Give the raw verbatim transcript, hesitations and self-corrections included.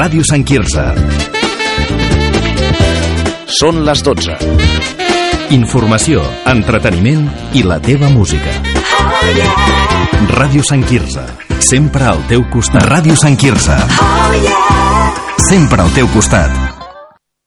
Ràdio Sant Quirze. Són les dotze. Informació, entreteniment i la teva música. Ràdio Sant Quirze. Sempre al teu costat. Ràdio Sant Quirze. Sempre al teu costat.